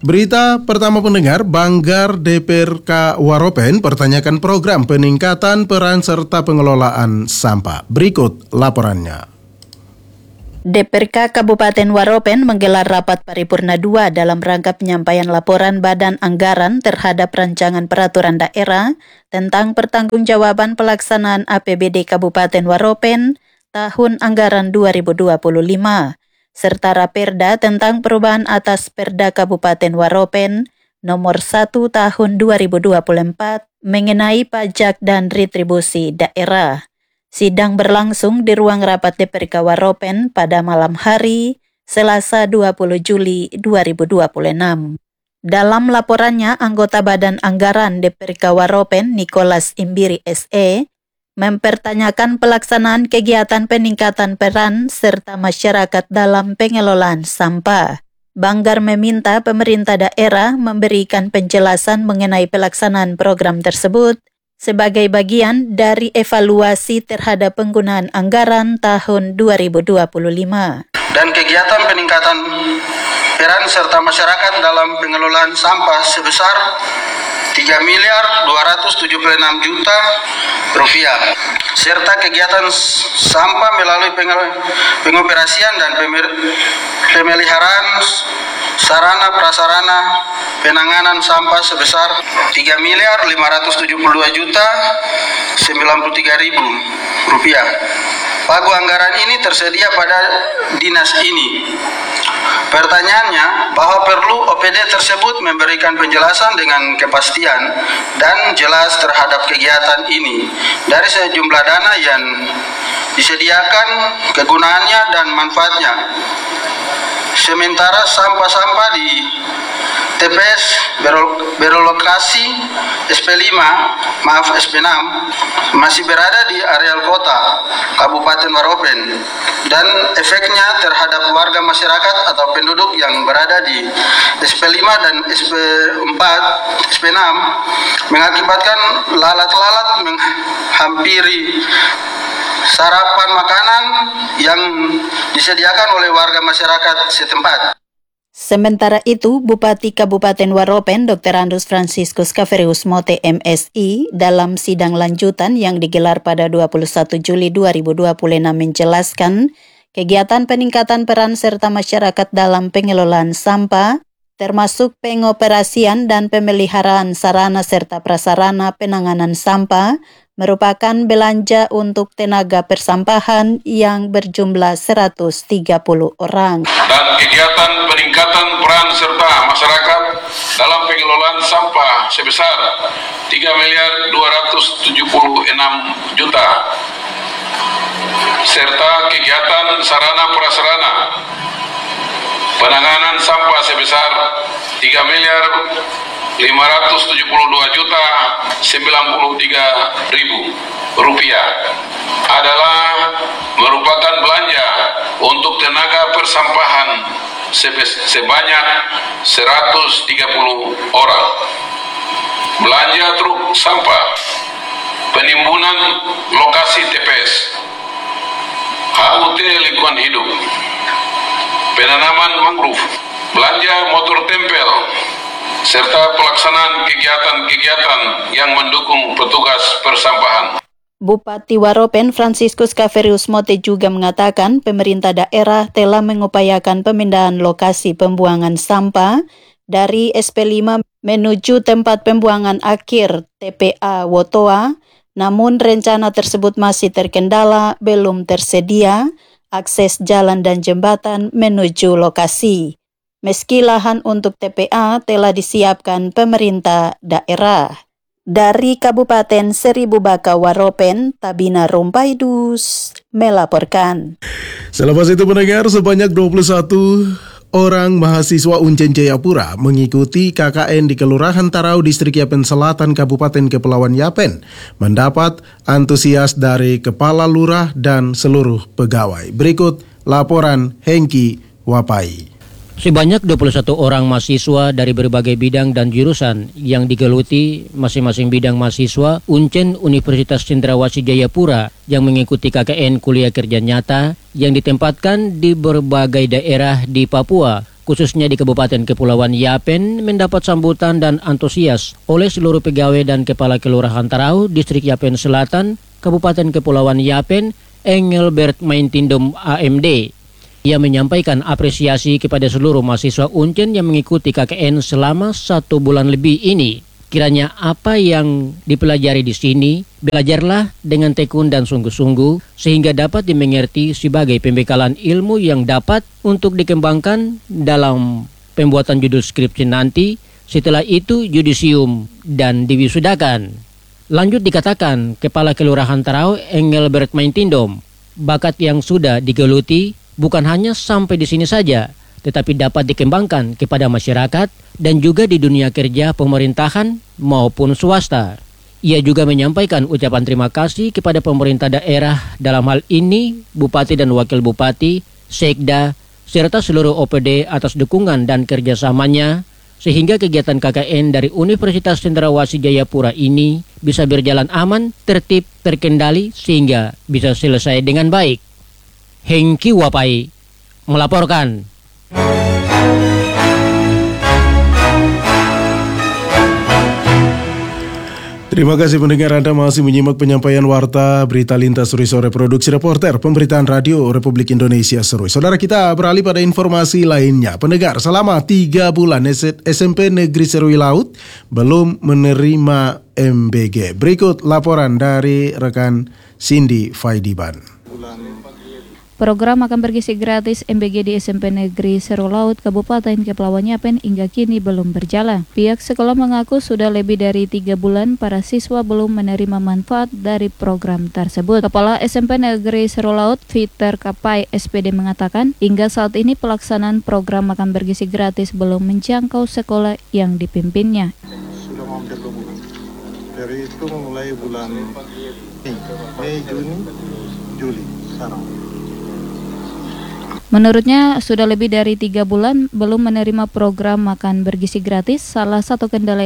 Berita pertama pendengar, Banggar DPRK Waropen pertanyakan program peningkatan peran serta pengelolaan sampah. Berikut laporannya. DPRK Kabupaten Waropen menggelar rapat paripurna 2 dalam rangka penyampaian laporan Badan Anggaran terhadap rancangan peraturan daerah tentang pertanggungjawaban pelaksanaan APBD Kabupaten Waropen tahun anggaran 2025. Serta Raperda tentang perubahan atas Perda Kabupaten Waropen nomor 1 tahun 2024 mengenai pajak dan retribusi daerah. Sidang berlangsung di ruang rapat DPRK Waropen pada malam hari Selasa 20 Juli 2026. Dalam laporannya, anggota Badan Anggaran DPRK Waropen Nicholas Imbiri SE mempertanyakan pelaksanaan kegiatan peningkatan peran serta masyarakat dalam pengelolaan sampah. Banggar meminta pemerintah daerah memberikan penjelasan mengenai pelaksanaan program tersebut sebagai bagian dari evaluasi terhadap penggunaan anggaran tahun 2025. Dan kegiatan peningkatan peran serta masyarakat dalam pengelolaan sampah sebesar 3.276 juta rupiah, serta kegiatan sampah melalui pengoperasian dan pemeliharaan sarana prasarana penanganan sampah sebesar 3.572 juta 93.000 rupiah. Pagu anggaran ini tersedia pada dinas ini. Pertanyaannya, bahwa perlu OPD tersebut memberikan penjelasan dengan kepastian dan jelas terhadap kegiatan ini dari sejumlah dana yang disediakan, kegunaannya dan manfaatnya. Sementara sampah-sampah di TPS berlokasi SP5, SP6 masih berada di areal kota Kabupaten Waropen dan efeknya terhadap warga masyarakat atau penduduk yang berada di SP5 dan SP4, SP6 mengakibatkan lalat-lalat menghampiri sarapan makanan yang disediakan oleh warga masyarakat setempat. Sementara itu, Bupati Kabupaten Waropen Dr. Andus Franciscus Kaverius Mote MSI dalam sidang lanjutan yang digelar pada 21 Juli 2026 menjelaskan kegiatan peningkatan peran serta masyarakat dalam pengelolaan sampah termasuk pengoperasian dan pemeliharaan sarana serta prasarana penanganan sampah merupakan belanja untuk tenaga persampahan yang berjumlah 130 orang. Dan kegiatan peningkatan peran serta masyarakat dalam pengelolaan sampah sebesar 3.276 juta serta kegiatan sarana prasarana penanganan sampah sebesar 3.572 juta 93.000 rupiah adalah merupakan belanja untuk tenaga persampahan sebanyak 130 orang. Belanja truk sampah, penimbunan lokasi TPS, HUT lingkungan hidup, penanaman mangrove, belanja motor tempel, serta pelaksanaan kegiatan-kegiatan yang mendukung petugas persampahan. Bupati Waropen Franciscus Kaverius Mote juga mengatakan pemerintah daerah telah mengupayakan pemindahan lokasi pembuangan sampah dari SP5 menuju tempat pembuangan akhir TPA Wotoa, namun rencana tersebut masih terkendala, belum tersedia akses jalan dan jembatan menuju lokasi. Meski lahan untuk TPA telah disiapkan pemerintah daerah. Dari Kabupaten Seribu Baka Waropen, Tabina Rumpaidus melaporkan. Selepas itu pendengar, sebanyak 21 orang mahasiswa Uncen Jayapura mengikuti KKN di Kelurahan Tarau, Distrik Yapen Selatan, Kabupaten Kepulauan Yapen, mendapat antusias dari Kepala Lurah dan seluruh pegawai. Berikut laporan Hengki Wapai. Sebanyak 21 orang mahasiswa dari berbagai bidang dan jurusan yang digeluti masing-masing bidang mahasiswa Uncen Universitas Cendrawasih Jayapura yang mengikuti KKN kuliah kerja nyata yang ditempatkan di berbagai daerah di Papua khususnya di Kabupaten Kepulauan Yapen, mendapat sambutan dan antusias oleh seluruh pegawai dan kepala kelurahan Tarau, Distrik Yapen Selatan, Kabupaten Kepulauan Yapen, Engelbert Maintindom AMD. Ia menyampaikan apresiasi kepada seluruh mahasiswa Uncen yang mengikuti KKN selama 1 bulan lebih ini. Kiranya apa yang dipelajari di sini, belajarlah dengan tekun dan sungguh-sungguh sehingga dapat dimengerti sebagai pembekalan ilmu yang dapat untuk dikembangkan dalam pembuatan judul skripsi nanti, setelah itu yudisium dan diwisudakan. Lanjut dikatakan Kepala Kelurahan Tarau Engelbert Maintindom, bakat yang sudah digeluti bukan hanya sampai di sini saja, tetapi dapat dikembangkan kepada masyarakat dan juga di dunia kerja pemerintahan maupun swasta. Ia juga menyampaikan ucapan terima kasih kepada pemerintah daerah, dalam hal ini Bupati dan Wakil Bupati, Sekda, serta seluruh OPD atas dukungan dan kerjasamanya, sehingga kegiatan KKN dari Universitas Cendrawasih Jayapura ini bisa berjalan aman, tertib, terkendali, sehingga bisa selesai dengan baik. Hengki Wapai melaporkan. Terima kasih pendengar, Anda masih menyimak penyampaian warta berita lintas sore produksi reporter Pemberitaan Radio Republik Indonesia Serui. Saudara, kita beralih pada informasi lainnya. Pendengar, selama 3 bulan SMP Negeri Serui Laut belum menerima MBG. Berikut laporan dari rekan Cindy Faidiban. Program makan bergizi gratis MBG di SMP Negeri Serui Laut Kabupaten Kepulauan Yapen hingga kini belum berjalan. Pihak sekolah mengaku sudah lebih dari 3 bulan para siswa belum menerima manfaat dari program tersebut. Kepala SMP Negeri Serui Laut Peter Kapai SPD mengatakan hingga saat ini pelaksanaan program makan bergizi gratis belum menjangkau sekolah yang dipimpinnya. Sudah hampir 2 bulan. Dari itu mulai bulan Mei, Juni, Juli sekarang. Menurutnya, sudah lebih dari 3 bulan belum menerima program makan bergizi gratis. Salah satu kendala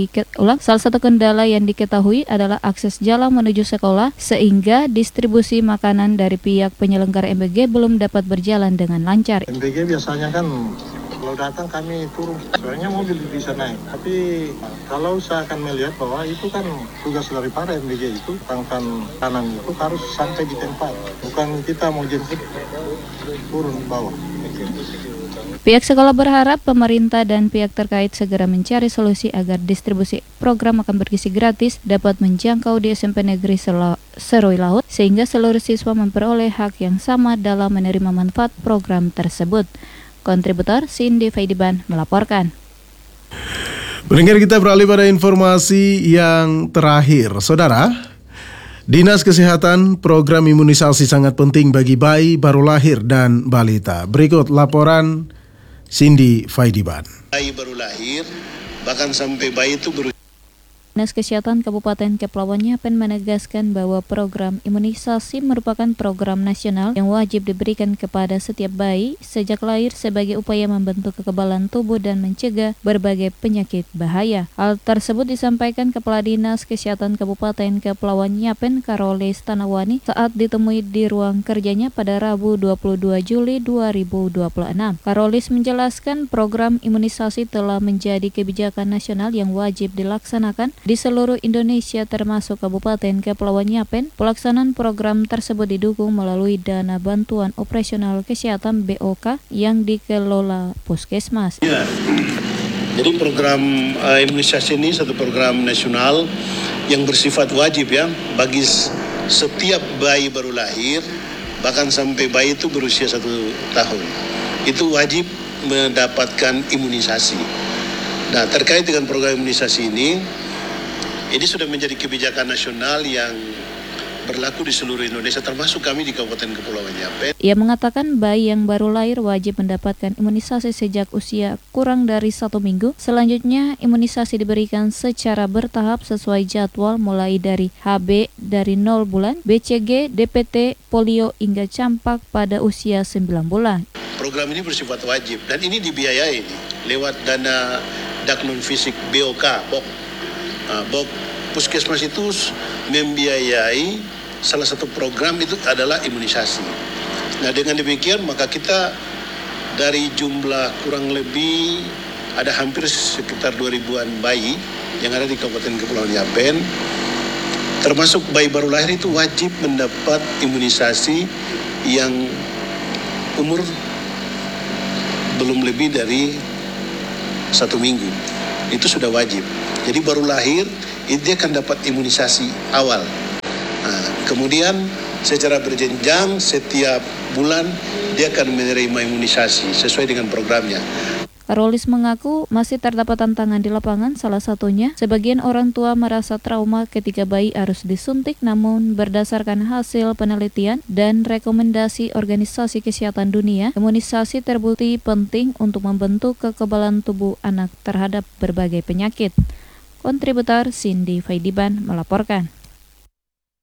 yang diketahui adalah akses jalan menuju sekolah, sehingga distribusi makanan dari pihak penyelenggara MBG belum dapat berjalan dengan lancar. MBG biasanya kan kalau datang kami turun, sebenarnya mobil bisa naik. Tapi kalau saya akan melihat bahwa itu kan tugas dari para MBG itu, tangkan kanan itu harus sampai di tempat. Bukan kita mau jemput turun bawah. Pihak sekolah berharap pemerintah dan pihak terkait segera mencari solusi agar distribusi program makan bergizi gratis dapat menjangkau di SMP Negeri Serui Laut sehingga seluruh siswa memperoleh hak yang sama dalam menerima manfaat program tersebut. Kontributor Cindy Faidiban melaporkan. Pendengar, kita beralih pada informasi yang terakhir. Saudara, Dinas Kesehatan program imunisasi sangat penting bagi bayi baru lahir dan balita. Berikut laporan Cindy Faidiban. Bayi baru lahir, bahkan sampai bayi itu Dinas Kesehatan Kabupaten Kepulauan Yapen menegaskan bahwa program imunisasi merupakan program nasional yang wajib diberikan kepada setiap bayi sejak lahir sebagai upaya membentuk kekebalan tubuh dan mencegah berbagai penyakit bahaya. Hal tersebut disampaikan Kepala Dinas Kesehatan Kabupaten Kepulauan Yapen Karolis Tanawani saat ditemui di ruang kerjanya pada Rabu 22 Juli 2026. Karolis menjelaskan program imunisasi telah menjadi kebijakan nasional yang wajib dilaksanakan di seluruh Indonesia termasuk Kabupaten Kepulauan Yapen. Pelaksanaan program tersebut didukung melalui dana bantuan operasional kesehatan BOK yang dikelola Puskesmas. Ya. Jadi program imunisasi ini satu program nasional yang bersifat wajib ya bagi setiap bayi baru lahir, bahkan sampai bayi itu berusia 1 tahun. Itu wajib mendapatkan imunisasi. Nah, terkait dengan program imunisasi ini sudah menjadi kebijakan nasional yang berlaku di seluruh Indonesia, termasuk kami di Kabupaten Kepulauan Yapen. Ia mengatakan bayi yang baru lahir wajib mendapatkan imunisasi sejak usia kurang dari 1 minggu. Selanjutnya, imunisasi diberikan secara bertahap sesuai jadwal mulai dari HB dari 0 bulan, BCG, DPT, polio hingga campak pada usia 9 bulan. Program ini bersifat wajib dan ini dibiayai lewat dana Daknon Fisik BOK, BOK Puskesmas itu membiayai salah satu program itu adalah imunisasi. Nah, dengan demikian maka kita dari jumlah kurang lebih ada hampir sekitar 2.000-an bayi yang ada di Kabupaten Kepulauan Yapen. Termasuk bayi baru lahir itu wajib mendapat imunisasi yang umur belum lebih dari 1 minggu. Itu sudah wajib. Jadi baru lahir, dia akan dapat imunisasi awal. Nah, kemudian secara berjenjang setiap bulan dia akan menerima imunisasi sesuai dengan programnya. Karolis mengaku masih terdapat tantangan di lapangan, salah satunya sebagian orang tua merasa trauma ketika bayi harus disuntik, namun berdasarkan hasil penelitian dan rekomendasi Organisasi Kesehatan Dunia, imunisasi terbukti penting untuk membentuk kekebalan tubuh anak terhadap berbagai penyakit. Kontributor Cindy Faidiban melaporkan.